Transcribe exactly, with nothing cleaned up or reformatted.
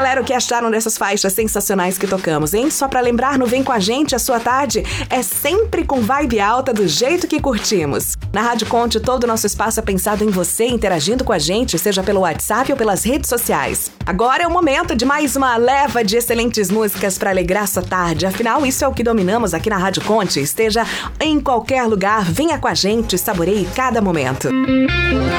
galera o que acharam dessas faixas sensacionais que tocamos, hein? Só pra lembrar, no Vem Com A Gente, a sua tarde é sempre com vibe alta do jeito que curtimos. Na Rádio Conte, todo o nosso espaço é pensado em você, interagindo com a gente, seja pelo WhatsApp ou pelas redes sociais. Agora é o momento de mais uma leva de excelentes músicas pra alegrar sua tarde. Afinal, isso é o que dominamos aqui na Rádio Conte. Esteja em qualquer lugar, venha com a gente, saboreie cada momento.